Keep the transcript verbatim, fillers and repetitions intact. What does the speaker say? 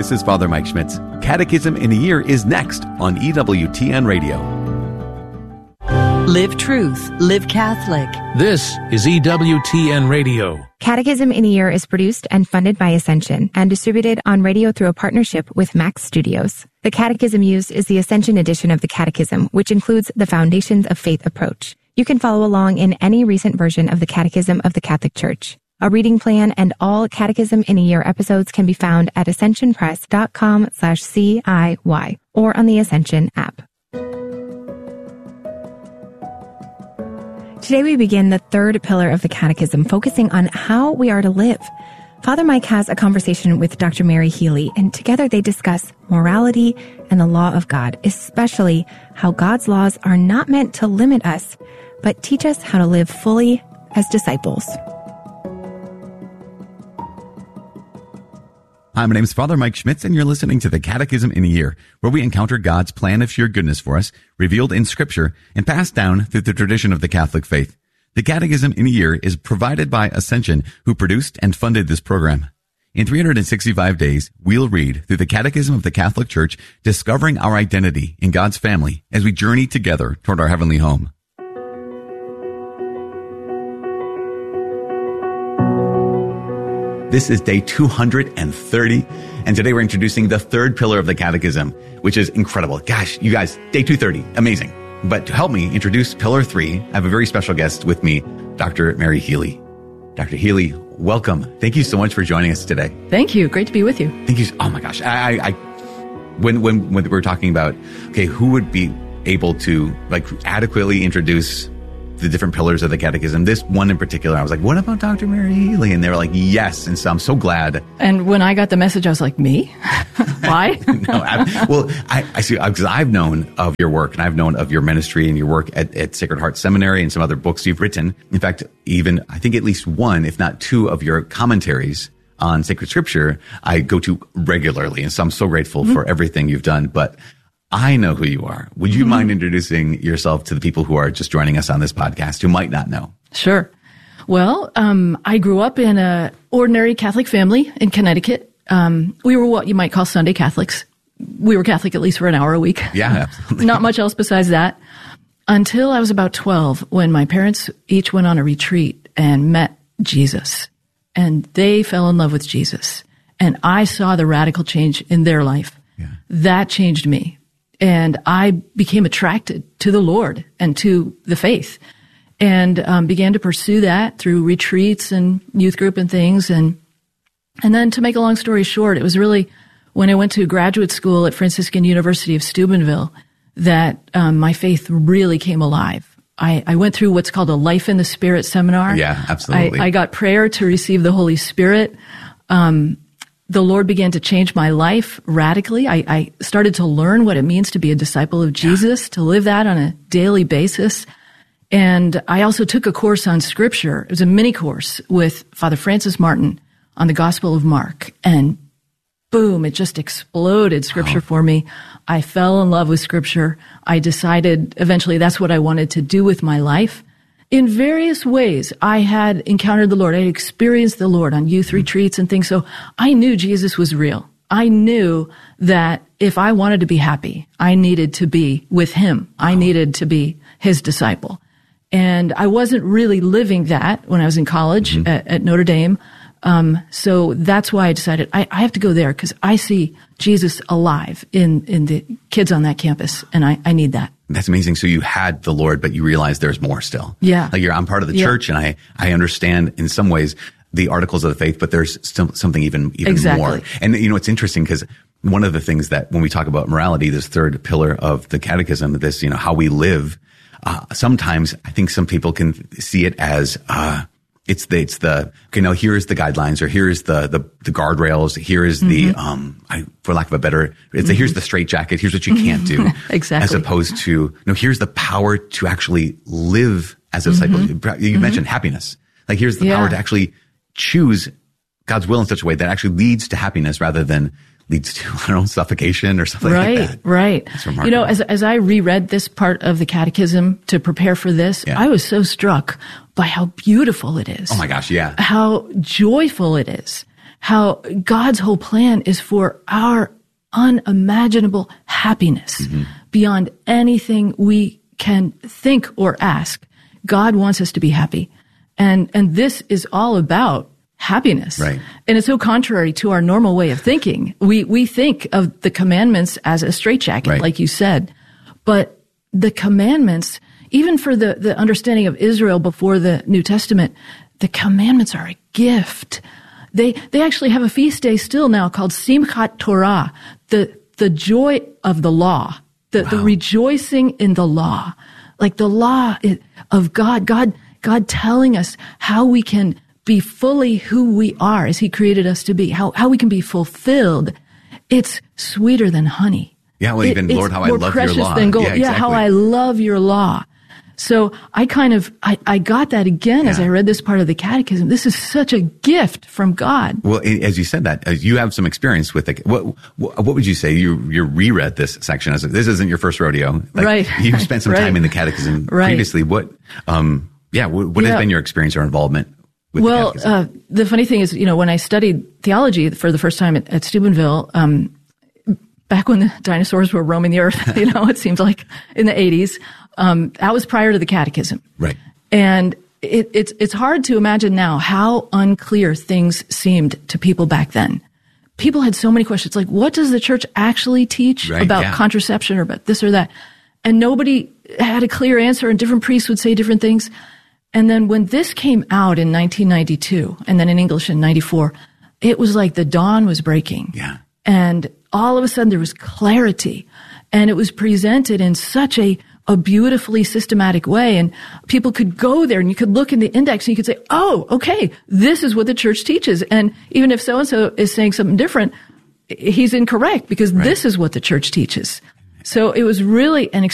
this is Father Mike Schmitz. Catechism in a Year is next on E W T N Radio. Live truth, live Catholic. This is E W T N Radio. Catechism in a Year is produced and funded by Ascension and distributed on radio through a partnership with Max Studios. The catechism used is the Ascension edition of the Catechism, which includes the Foundations of Faith approach. You can follow along in any recent version of the Catechism of the Catholic Church. A reading plan and all Catechism in a Year episodes can be found at ascensionpress.com slash CIY or on the Ascension app. Today we begin the third pillar of the Catechism, focusing on how we are to live. Father Mike has a conversation with Doctor Mary Healy, and together they discuss morality and the law of God, especially how God's laws are not meant to limit us, but teach us how to live fully as disciples. Hi, my name is Father Mike Schmitz, and you're listening to the Catechism in a Year, where we encounter God's plan of sheer goodness for us, revealed in Scripture, and passed down through the tradition of the Catholic faith. The Catechism in a Year is provided by Ascension, who produced and funded this program. In three hundred sixty-five days, we'll read through the Catechism of the Catholic Church, discovering our identity in God's family as we journey together toward our heavenly home. This is day two hundred thirty, and today we're introducing the third pillar of the Catechism, which is incredible. Gosh, you guys, day two thirty, amazing. But to help me introduce pillar three, I have a very special guest with me, Doctor Mary Healy. Doctor Healy, welcome. Thank you so much for joining us today. Thank you. Great to be with you. Thank you. Oh my gosh. I, I, I when, when, when we were talking about, okay, who would be able to like adequately introduce the different pillars of the Catechism, this one in particular, I was like, what about Doctor Mary Healy? And they were like, yes. And so I'm so glad. And when I got the message, I was like, me? Why? no, I, well, I, I see, because I've known of your work and I've known of your ministry and your work at, at Sacred Heart Seminary and some other books you've written. In fact, even I think at least one, if not two of your commentaries on sacred scripture, I go to regularly. And so I'm so grateful mm-hmm. for everything you've done. But I know who you are. Would you mm-hmm. mind introducing yourself to the people who are just joining us on this podcast who might not know? Sure. Well, um, I grew up in a ordinary Catholic family in Connecticut. Um, we were what you might call Sunday Catholics. We were Catholic at least for an hour a week. Yeah, absolutely. Not much else besides that. Until I was about twelve, when my parents each went on a retreat and met Jesus. And they fell in love with Jesus. And I saw the radical change in their life. Yeah. That changed me. And I became attracted to the Lord and to the faith, and um, began to pursue that through retreats and youth group and things. And and then, to make a long story short, it was really when I went to graduate school at Franciscan University of Steubenville that um, my faith really came alive. I, I went through what's called a Life in the Spirit seminar. Yeah, absolutely. I, I got prayer to receive the Holy Spirit. Um, The Lord began to change my life radically. I, I started to learn what it means to be a disciple of Jesus, to live that on a daily basis. And I also took a course on Scripture. It was a mini course with Father Francis Martin on the Gospel of Mark. And boom, it just exploded Scripture oh. for me. I fell in love with Scripture. I decided eventually that's what I wanted to do with my life. In various ways, I had encountered the Lord. I had experienced the Lord on youth retreats and things. So I knew Jesus was real. I knew that if I wanted to be happy, I needed to be with him. I needed to be his disciple. And I wasn't really living that when I was in college mm-hmm. at, at Notre Dame. Um, so that's why I decided I, I have to go there because I see Jesus alive in, in the kids on that campus, and I, I need that. That's amazing. So you had the Lord, but you realized there's more still. Yeah. Like you're, I'm part of the yeah. church, and I, I understand in some ways the articles of the faith, but there's still something even, even exactly. more. And you know, it's interesting because one of the things that when we talk about morality, this third pillar of the Catechism, this, you know, how we live, uh, sometimes I think some people can see it as, uh, It's the, it's the, okay, now here's the guidelines, or here's the, the, the guardrails, here is the, mm-hmm. um, I, for lack of a better, it's mm-hmm. a, here's the straitjacket, here's what you can't do. Exactly. As opposed to, no, here's the power to actually live as a disciple. Mm-hmm. You mm-hmm. mentioned happiness. Like here's the yeah. power to actually choose God's will in such a way that actually leads to happiness rather than leads to, I don't know, suffocation or something right, like that. Right, right. You know, as as I reread this part of the Catechism to prepare for this, yeah. I was so struck by how beautiful it is. Oh my gosh, yeah. How joyful it is. how God's whole plan is for our unimaginable happiness mm-hmm. beyond anything we can think or ask. God wants us to be happy. And, and this is all about happiness. Right. And it's so contrary to our normal way of thinking. We, we think of the commandments as a straitjacket, right. like you said. But the commandments, even for the, the understanding of Israel before the New Testament, the commandments are a gift. They, they actually have a feast day still now called Simchat Torah, the, the joy of the law, the, wow. the rejoicing in the law. Like the law of God, God, God telling us how we can be fully who we are as he created us to be, how, how we can be fulfilled. It's sweeter than honey. Yeah, well, even, it, Lord, how I love your law. More precious than gold. Yeah, exactly. Yeah, how I love your law. So I kind of, I, I got that again yeah. as I read this part of the catechism. This is such a gift from God. Well, as you said that, you have some experience with it. What, what would you say? You, you reread this section as this isn't your first rodeo. Like, right. You've spent some right. time in the catechism right. previously. What, um, yeah, what, what yeah. has been your experience or involvement with well, the catechism? Well, uh, the funny thing is, you know, when I studied theology for the first time at, at Steubenville, um, back when the dinosaurs were roaming the earth, you know, it seems like in the eighties, um, that was prior to the catechism. Right. And it, it's, it's hard to imagine now how unclear things seemed to people back then. People had so many questions, like, what does the church actually teach right, about yeah. contraception or about this or that? And nobody had a clear answer, and different priests would say different things. And then when this came out in nineteen ninety-two, and then in English in ninety-four, it was like the dawn was breaking. Yeah. And all of a sudden there was clarity, and it was presented in such a, a beautifully systematic way. And people could go there and you could look in the index and you could say, oh, okay, this is what the church teaches. And even if so-and-so is saying something different, he's incorrect because right. this is what the church teaches. So it was really an